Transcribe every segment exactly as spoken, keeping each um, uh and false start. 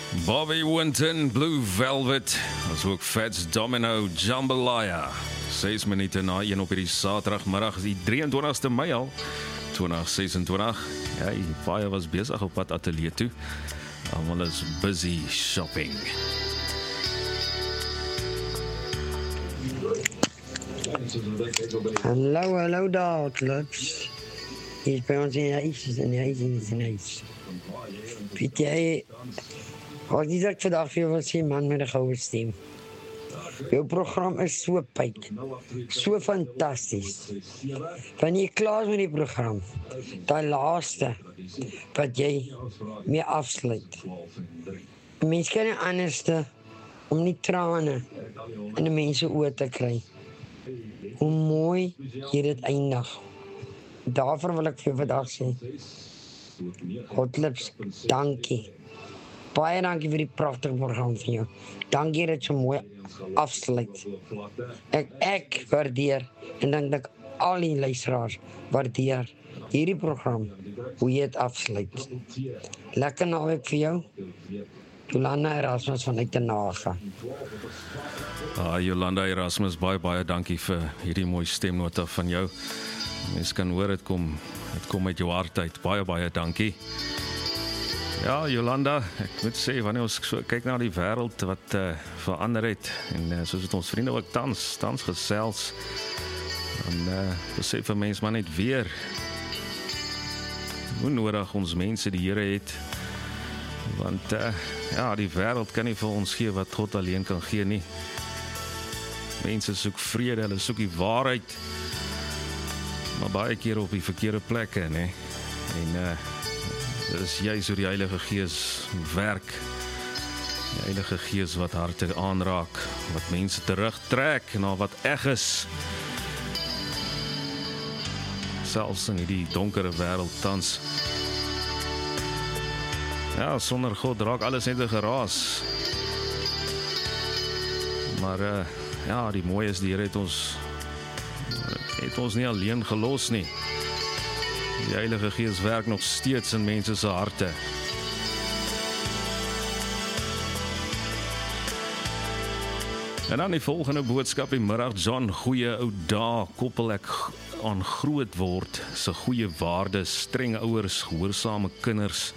Bobby Winton, Blue Velvet, as ook Fats Domino, Jambalaya. Ses minute na een op hierdie Saterdagmiddag, is die drie en twintigste Mei al, twintig sesentwintig. Ja, die paie was besig op pad atelier toe. Almal is busy shopping. Hallo, hallo daar, clubs. Hier is bij ons in huis, in huis, in huis. Weet jij, wat is dat ik vandaag voor jou wil zien, man, met een gouden stem. Jouw programma is zo pijt, zo fantastisch. Wanneer je klaar is met die programma, dat laatste wat jij mee afsluit. Mensen kunnen anders om die tranen in de mensen oor te krijgen. Hoe mooi je dit eindigt. Daarvoor wil ik vir vandag sê. Godlips, dankie. Baie dankie vir die pragtige program van jou. Dankie dat jy so mooi afsluit. Ek, ek waardeer en dan dat al die luisteraars waardeer hierdie program, hoe jy het afsluit. Lekker naweek vir jou. Jolanda Erasmus vanuit die Naga. Ah, Jolanda Erasmus, baie baie dankie vir hierdie mooi stemnota van jou. Mens kan hoor, het kom, het kom uit jou hart uit. Baie baie dankie. Ja, Jolanda, ek moet sê, wanneer ons so kyk na die wêreld wat uh, verander het, en uh, soos het ons vriende ook tans, tans gesels, dan uh, besef 'n mens maar net weer hoe nodig ons mense die Here het. Want uh, ja, die wêreld kan nie vir ons gee wat God alleen kan gee nie. Mense soek vrede, hulle soek die waarheid, maar baie keer op die verkeerde plekke, né? En uh, dit is juist hoe die Heilige Gees werk. Die Heilige Gees wat harte aanraak, wat mense terugtrek na wat eg is. Selfs in die donkere wêreld tans. Ja, sonder God raak alles net 'n geraas. Maar uh, ja, die mooie is, die Here het ons het ons nie alleen gelos nie. Die Heilige Gees werk nog steeds in mense se harte. En dan die volgende boodskap die middag, John, goeie ou dae, koppel ek aan groot word, se goeie waardes, streng ouers, gehoorsame kinders,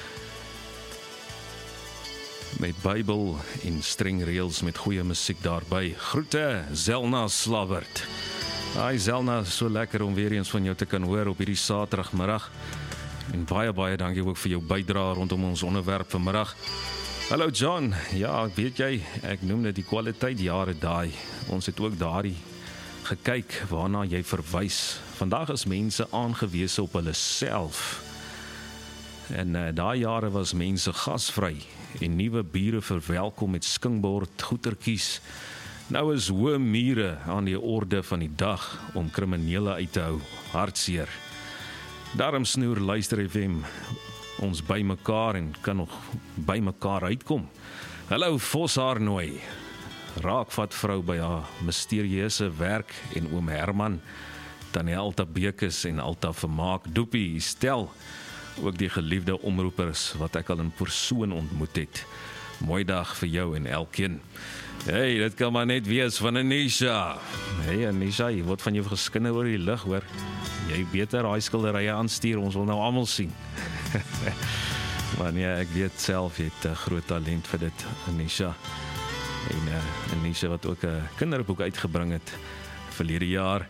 met Bybel en streng reëls met goeie musiek daarby. Groete, Zelna Slabbert. Hi Zelna, so lekker om weer eens van jou te kan hoor op hierdie Saterdagmiddag. En baie baie dankie ook vir jou bydrae rondom ons onderwerp vanmiddag. Hallo John, ja, weet jy, ek noem dit die kwaliteit jare daai. Ons het ook daardie gekyk waarna jy verwys. Vandag is mense aangewese op hulle self. En uh, daai jare was mense gasvry en nuwe bure verwelkom met skinkbord, goetertjies. Nou is hoë mure aan die orde van die dag om kriminele uit te hou. Hartseer. Daarom snoer Luister F M ons by mekaar en kan nog by mekaar uitkom. Hallo Voshaar nooi. Raakvat vrou by haar misterieuse werk en oom Herman, tannie Alta Bekes en Alta Vermaak, Doepie, Stel, ook die geliefde omroepers wat ek al in persoon ontmoet het. Mooi dag vir jou en elkeen. Hey, dit kan maar net wees van Anisha. Hey Anisha, jy word van jou geskinder oor die lug, hoor. Jy beter daai skilderye aanstuur, ons wil nou almal sien. Maar nee, ek weet self, jy het 'n groot talent vir dit, Anisha. En uh, Anisha wat ook 'n kinderboek uitgebring het verlede jaar.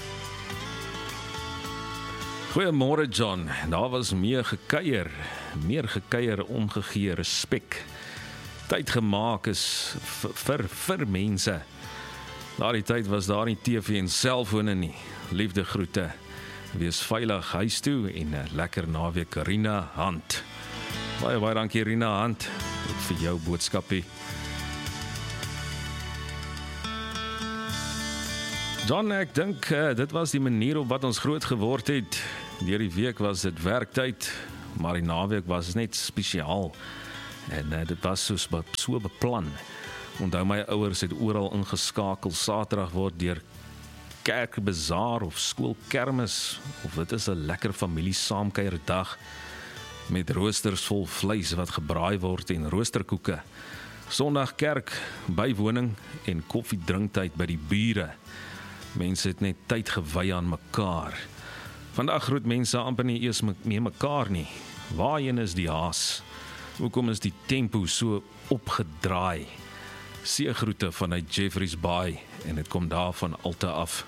Goeiemôre John, daar was meer gekuier, meer gekuier, omgegee, respek. Tyd gemaak is vir vir mense. Daardie tyd was daar nie T V en selfone nie. Liefde groete. Wees veilig huis toe en 'n lekker naweek, Rina Hand. Baie baie dankie Rina Hand vir jou boodskapie. John, ek dink uh, dit was die manier op wat ons groot geword het. Deur die week was dit werktyd, maar die naweek was net spesiaal. En uh, dit was so, so beplan. Onthou my ouers het oral ingeskakel. Saterdag word deur kerkbazaar of skoolkermis, of dit is 'n lekker familie saamkuierdag. met roosters vol vleis wat gebraai word en roosterkoeke. Sondag kerk, bywoning en koffiedrinktyd by die bure. Mense het net tyd gewy aan mekaar. Vandag groet mense amper nie eers meer mekaar nie. Waarheen is die haas? Hoekom is die tempo so opgedraai? Seegroete vanuit Jeffreys Bay en dit kom daar van Alta af.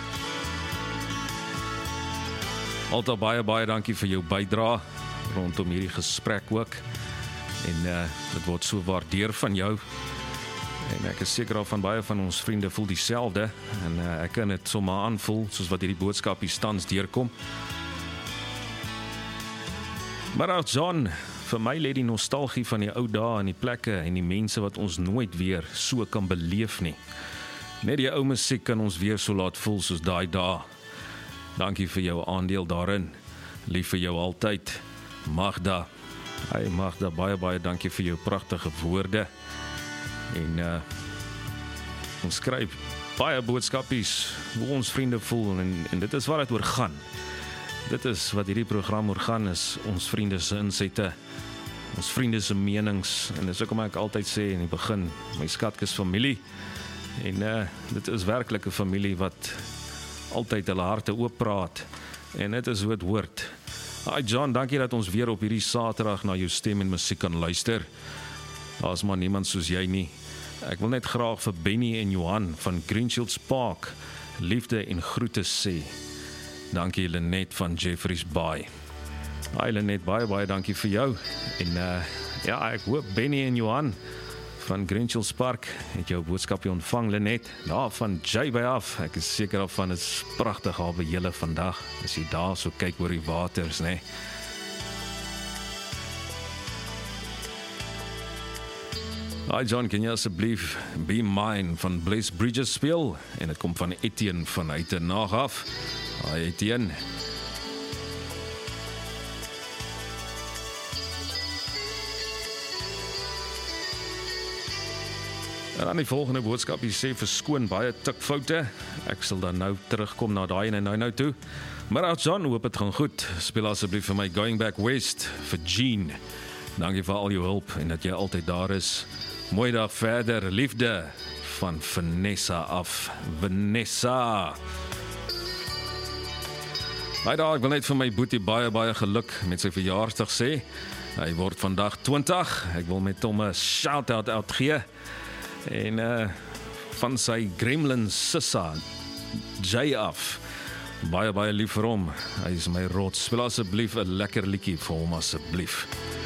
Alta, baie baie dankie vir jou bydrae rondom hierdie gesprek ook. En uh, dit word so waardeer van jou. En ek is seker van baie van ons vriende voel dieselfde en uh, ek kan dit sommer aanvoel soos wat hierdie boodskap hier tans deurkom. Maar as John, vir my lê die nostalgie van die ou dae en die plekke en die mense wat ons nooit weer so kan beleef nie. Net die ou musiek kan ons weer so laat voel soos daai dae. Dankie vir jou aandeel daarin. Lief vir jou altyd. Magda. Hey Magda, baie baie dankie vir jou pragtige woorde. En uh, ons skryf baie boodskapies hoe ons vriende voel en, en dit is wat dit oor gaan. Dit is wat hierdie program oor gaan, is ons vriende se insette, ons vriende se menings en dis hoekom ek altyd sê in die begin, my skatkis familie en uh, dit is werklik 'n familie wat altyd hulle harte oop praat en dit is hoe dit hoort. Hi John, dankie dat ons weer op hierdie Saterdag na jou stem en musiek kan luister. Daar is maar niemand soos jy nie. Ek wil net graag vir Benny en Johan van Greenshields Park liefde en groete sê. Dankie Lenet van Jeffreys Bay. Hi Lenet, baie baie dankie vir jou. En uh, ja, ek hoop Benny en Johan van Greenshields Park het jou boodskapie ontvang, Lenet. Daar van J by af. Ek is seker af van dit is pragtig daar by julle vandag. As jy daar so kyk oor die waters, né? Hi John, kan jy asseblief Be Mine van Bless Bridges speel? En dit kom van Etienne vanuit 'n nag af. Hi Etienne. En dan die volgende boodskap, jy sê verskoon baie tikfoute. Ek sal dan nou terugkom na daai en nou nou toe. Maar ou John, hoop dit gaan goed. Speel asseblief vir my Going Back West vir Jean. Dankie vir al jou hulp en dat jy altyd daar is. Mooi dag verder, liefde van Vanessa af. Vanessa. Hy daar, ek wil net vir my boetie baie baie geluk met sy verjaarsdag sê. Hy word vandag twintig. Ek wil met hom 'n shout-out uitgee. En uh, van sy gremlin Sissa J af. Baie baie lief vir hom. Hy is my rots. Speel asseblief 'n lekker liedjie vir hom asseblief.